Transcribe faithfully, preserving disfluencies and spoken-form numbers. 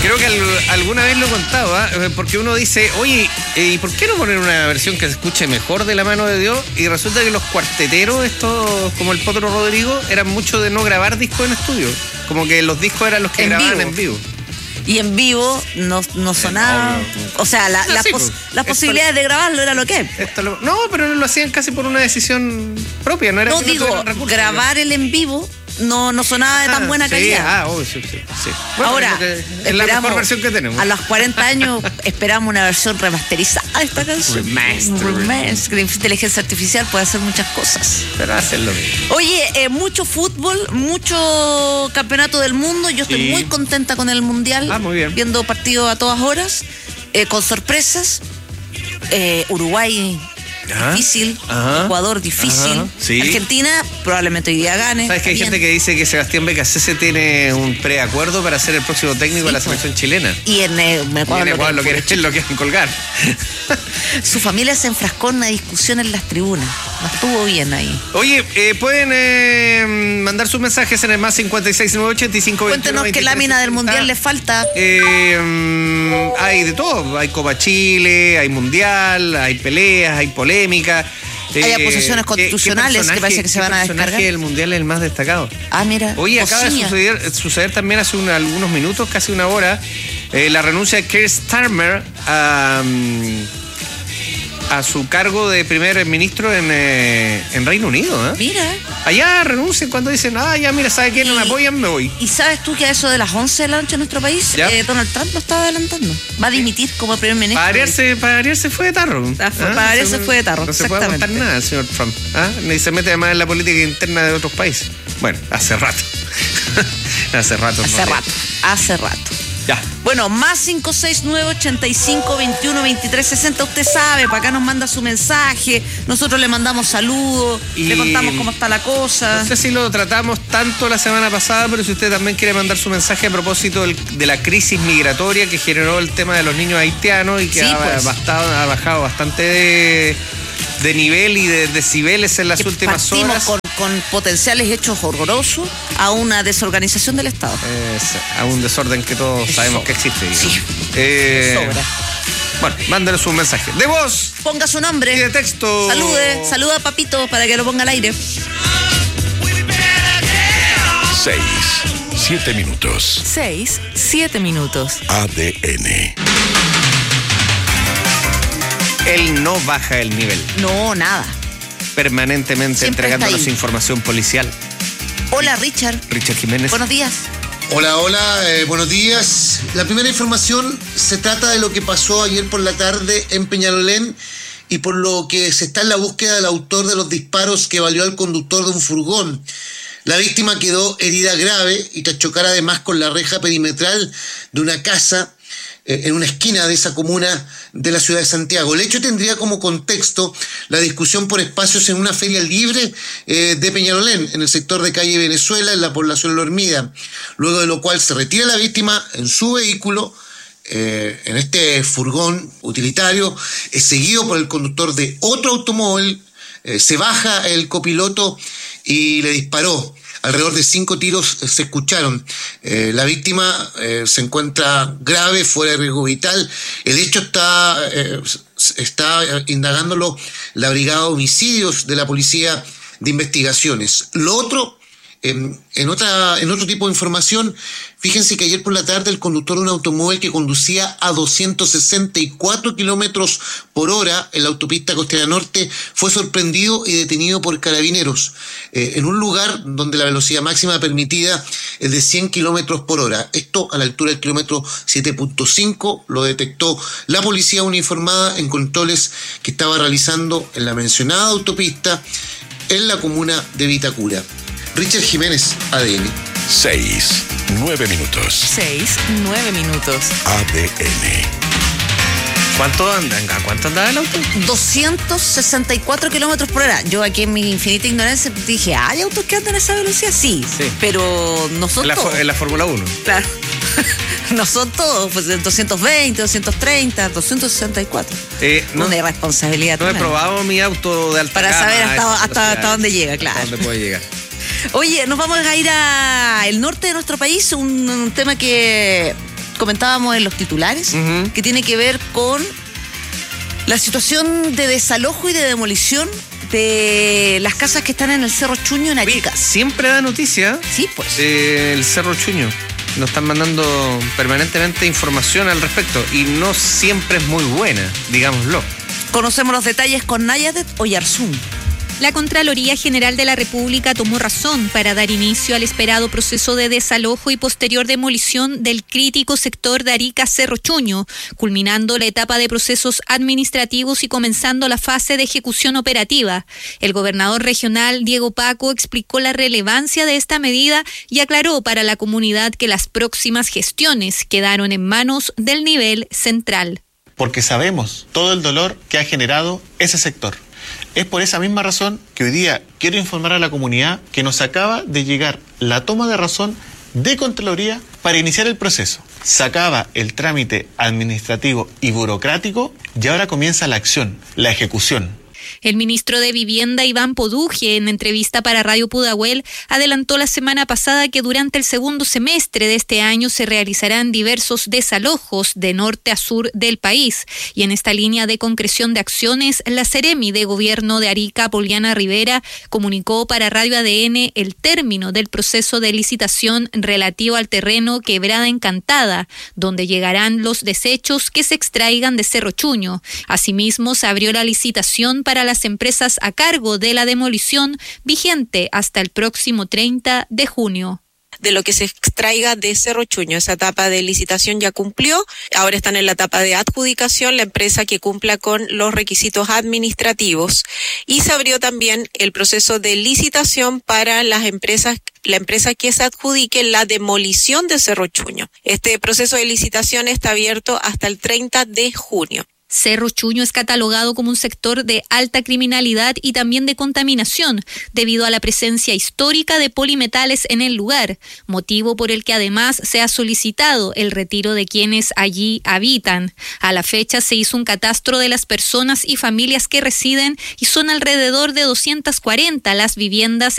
Creo que al, alguna vez lo he contado, ¿eh? Porque uno dice, oye, ¿y por qué no poner una versión que se escuche mejor de la mano de Dios? Y resulta que los cuarteteros, estos, como el Potro Rodrigo, eran mucho de no grabar discos en estudio. Como que los discos eran los que En grababan vivo. en vivo. Y en vivo no, no sonaba. no, no. O sea, la, Ah, las, sí, pos- pues. las Esto- posibilidades de grabarlo era lo que es. Esto lo- no, pero lo hacían casi por una decisión propia, no era No que digo, tuvieran recursos, grabar el en vivo no, no sonaba de tan Ah, buena sí, calidad. Ah, oh, sí, sí, sí. Bueno, Ahora, es, lo que- es la esperamos- mejor versión que tenemos. A los cuarenta años esperamos una versión remasterizada de esta canción. Remaster. Remaster. La inteligencia artificial puede hacer muchas cosas. Pero hacen lo mismo. Oye, eh, mucho fútbol, mucho campeonato del mundo. Yo estoy Sí. muy contenta con el Mundial. Ah, muy bien. Viendo partidos a todas horas, eh, con sorpresas. Eh, Uruguay, Ajá. difícil. Ajá. Ecuador, difícil. Ajá. Sí. Argentina, probablemente hoy día gane. ¿Sabes que hay Está gente bien. que dice que Sebastián Becasese tiene un preacuerdo para ser el próximo técnico Sí, de la pues. selección chilena? Y en eh, Y Ecuador, en Ecuador lo lo que- quieren, lo quieren colgar. su familia se enfrascó en una discusión en las tribunas. No estuvo bien ahí. Oye, eh, pueden eh, mandar sus mensajes en el más cincuenta y seis nueve ochenta y cinco veintiuno Cuéntenos qué lámina del Mundial le falta. Eh, mm, hay de todo, hay Copa Chile, hay Mundial, hay peleas, hay polémica. Hay Eh, acusaciones ¿qué- constitucionales qué que parece que se van a personaje descargar. del Mundial es el más destacado? Ah, mira. Oye, acaba de Osinha. suceder, suceder también hace un- algunos minutos, casi una hora, eh, la renuncia de Keir Starmer a, mm, a su cargo de primer ministro en, eh, en Reino Unido. ¿eh? Mira. Allá renuncian cuando dicen, ah, ya mira, ¿sabe quién? No me Y- apoyan, me voy. ¿Y sabes tú que a eso de las once de la noche en nuestro país, ¿Ya? eh, Donald Trump lo estaba adelantando? Va a dimitir como primer ministro. Para variarse, para variarse fue de tarro. Ah, fue- para variarse No- fue de tarro, No se puede aguantar exactamente. nada el señor Trump. ¿ah? Ni se mete además en la política interna de otros países. Bueno, hace rato. hace rato. Hace no, rato, hace rato. Ya. Bueno, más cinco seis nueve ochenta y cinco veintiuno veintitrés sesenta. Usted sabe, para acá nos manda su mensaje. Nosotros le mandamos saludos, Y- le contamos cómo está la cosa. No sé si lo tratamos tanto la semana pasada, pero si usted también quiere mandar su mensaje a propósito del- de la crisis migratoria que generó el tema de los niños haitianos y que Sí, ha, pues. bastado- ha bajado bastante de, de nivel y de decibeles en las Que últimas partimos horas. con, con potenciales hechos horrorosos a una desorganización del Estado. Es a un desorden que todos Es sabemos sobra. que existe. digamos. Sí. Eh, Sobra. Bueno, mándenos un mensaje de voz Ponga su y de nombre. texto. Salude, saluda a Papito para que lo ponga al aire. Seis, siete minutos. seis, siete minutos. A D N. Él no baja el nivel, No, nada. permanentemente Siempre está entregándonos ahí. información policial. Hola, Richard. Richard Jiménez. Buenos días. Hola, hola, eh, buenos días. La primera información se trata de lo que pasó ayer por la tarde en Peñalolén y por lo que se está en la búsqueda del autor de los disparos que valió al conductor de un furgón. La víctima quedó herida grave y tras chocar además con la reja perimetral de una casa eh, en una esquina de esa comuna de la ciudad de Santiago. El hecho tendría como contexto la discusión por espacios en una feria libre eh, de Peñalolén, en el sector de calle Venezuela, en la población La Hormida, luego de lo cual se retira la víctima en su vehículo, eh, en este furgón utilitario, es seguido por el conductor de otro automóvil, eh, se baja el copiloto y le disparó. Alrededor de cinco tiros se escucharon. Eh, la víctima eh, se encuentra grave, fuera de riesgo vital. El hecho está, eh, está indagándolo la Brigada de Homicidios de la Policía de Investigaciones. Lo otro, eh, en, otra, en otro tipo de información, fíjense que ayer por la tarde el conductor de un automóvil que conducía a doscientos sesenta y cuatro kilómetros por hora en la autopista Costera Norte fue sorprendido y detenido por carabineros eh, en un lugar donde la velocidad máxima permitida es de cien kilómetros por hora. Esto a la altura del kilómetro siete punto cinco lo detectó la policía uniformada en controles que estaba realizando en la mencionada autopista en la comuna de Vitacura. Richard Jiménez, A D N. Seis, nueve minutos. seis, nueve minutos. A D N. ¿Cuánto andan? ¿A cuánto andaba el auto? doscientos sesenta y cuatro kilómetros por hora. Yo aquí en mi infinita ignorancia dije, ¿hay autos que andan a esa velocidad? Sí, Sí. pero no son En la, todos. fo- en la Fórmula uno. Claro. No son todos, pues doscientos veinte, doscientos treinta, doscientos sesenta y cuatro. Eh, no, Una irresponsabilidad. no he tremenda. probado mi auto de alta Para gama saber a hasta- esas hasta- hasta velocidades. dónde llega, claro. Hasta dónde puede llegar. Oye, nos vamos a ir al norte de nuestro país, un, un tema que comentábamos en los titulares, Ujú. que tiene que ver con la situación de desalojo y de demolición de las casas que están en el Cerro Chuño en Arica. Siempre da noticia Sí, pues. eh, el Cerro Chuño. Nos están mandando permanentemente información al respecto y no siempre es muy buena, digámoslo. Conocemos los detalles con Nayadet Oyarzún. La Contraloría General de la República tomó razón para dar inicio al esperado proceso de desalojo y posterior demolición del crítico sector de Arica Cerro Chuño, culminando la etapa de procesos administrativos y comenzando la fase de ejecución operativa. El gobernador regional Diego Paco explicó la relevancia de esta medida y aclaró para la comunidad que las próximas gestiones quedaron en manos del nivel central. Porque sabemos todo el dolor que ha generado ese sector. Es por esa misma razón que hoy día quiero informar a la comunidad que nos acaba de llegar la toma de razón de Contraloría para iniciar el proceso. Se acaba el trámite administrativo y burocrático y ahora comienza la acción, la ejecución. El ministro de Vivienda, Iván Poduje, en entrevista para Radio Pudahuel, adelantó la semana pasada que durante el segundo semestre de este año se realizarán diversos desalojos de norte a sur del país. Y en esta línea de concreción de acciones, la Seremi de Gobierno de Arica, Poliana Rivera, comunicó para Radio A D N el término del proceso de licitación relativo al terreno Quebrada Encantada, donde llegarán los desechos que se extraigan de Cerro Chuño. Asimismo, se abrió la licitación para las empresas a cargo de la demolición, vigente hasta el próximo treinta de junio. De lo que se extraiga de Cerro Chuño. Esa etapa de licitación ya cumplió, ahora están en la etapa de adjudicación la empresa que cumpla con los requisitos administrativos y se abrió también el proceso de licitación para las empresas la empresa que se adjudique la demolición de Cerro Chuño. Este proceso de licitación está abierto hasta el treinta de junio. Cerro Chuño es catalogado como un sector de alta criminalidad y también de contaminación, debido a la presencia histórica de polimetales en el lugar, motivo por el que además se ha solicitado el retiro de quienes allí habitan. A la fecha se hizo un catastro de las personas y familias que residen y son alrededor de doscientas cuarenta las viviendas